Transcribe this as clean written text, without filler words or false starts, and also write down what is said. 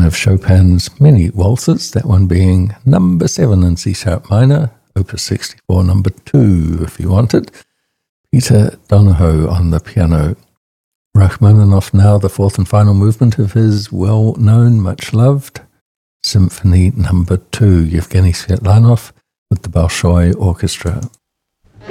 of Chopin's many waltzes, that one being number 7 in C-sharp minor, Opus 64, number 2, if you want it. Peter Donohoe on the piano. Rachmaninoff now, the fourth and final movement of his well-known, much-loved Symphony number 2, Yevgeny Svetlanov with the Bolshoi Orchestra.